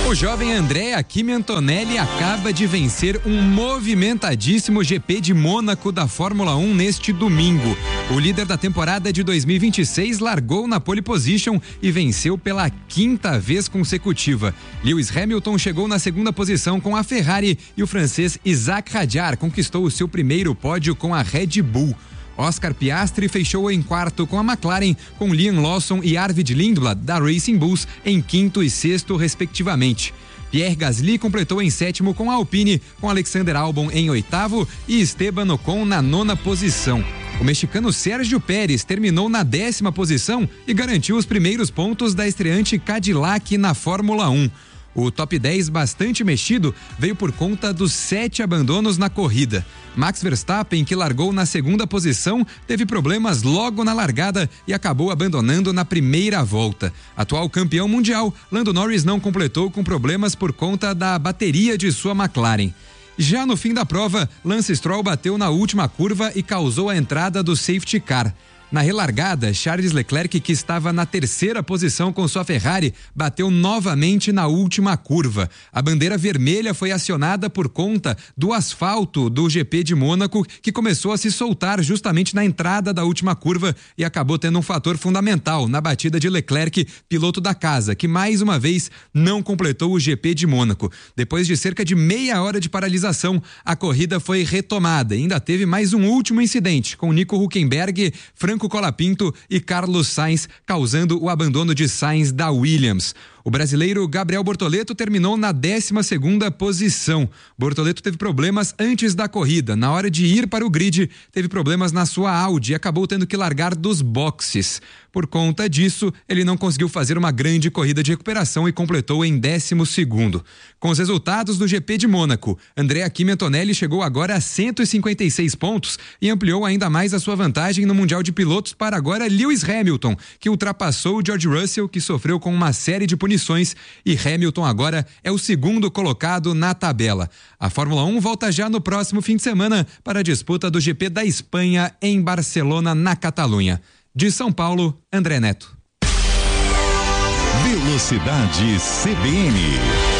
O jovem Andrea Kimi Antonelli acaba de vencer um movimentadíssimo GP de Mônaco da Fórmula 1 neste domingo. O líder da temporada de 2026 largou na pole position e venceu pela 5ª vez consecutiva. Lewis Hamilton chegou na 2ª posição com a Ferrari e o francês Isaac Hadjar conquistou o seu primeiro pódio com a Red Bull. Oscar Piastri fechou em 4º com a McLaren, com Liam Lawson e Arvid Lindblad da Racing Bulls em 5º e 6º respectivamente. Pierre Gasly completou em 7º com a Alpine, com Alexander Albon em 8º e Esteban Ocon na 9ª posição. O mexicano Sérgio Pérez terminou na 10ª posição e garantiu os primeiros pontos da estreante Cadillac na Fórmula 1. O top 10 bastante mexido veio por conta dos 7 abandonos na corrida. Max Verstappen, que largou na 2ª posição, teve problemas logo na largada e acabou abandonando na primeira volta. Atual campeão mundial, Lando Norris não completou com problemas por conta da bateria de sua McLaren. Já no fim da prova, Lance Stroll bateu na última curva e causou a entrada do safety car. Na relargada, Charles Leclerc, que estava na 3ª posição com sua Ferrari, bateu novamente na última curva. A bandeira vermelha foi acionada por conta do asfalto do GP de Mônaco, que começou a se soltar justamente na entrada da última curva e acabou tendo um fator fundamental na batida de Leclerc, piloto da casa, que mais uma vez não completou o GP de Mônaco. Depois de cerca de meia hora de paralisação, a corrida foi retomada. Ainda teve mais um último incidente, com Nico Hülkenberg, Franco Colapinto e Carlos Sainz, causando o abandono de Sainz da Williams. O brasileiro Gabriel Bortoleto terminou na 12ª posição. Bortoleto teve problemas antes da corrida. Na hora de ir para o grid, teve problemas na sua Audi e acabou tendo que largar dos boxes. Por conta disso, ele não conseguiu fazer uma grande corrida de recuperação e completou em 12º. Com os resultados do GP de Mônaco, Andrea Kimi Antonelli chegou agora a 156 pontos e ampliou ainda mais a sua vantagem no Mundial de Pilotos para agora Lewis Hamilton, que ultrapassou o George Russell, que sofreu com uma série de punições, e Hamilton agora é o 2º colocado na tabela. A Fórmula 1 volta já no próximo fim de semana para a disputa do GP da Espanha em Barcelona, na Catalunha. De São Paulo, André Neto. Velocidade CBN.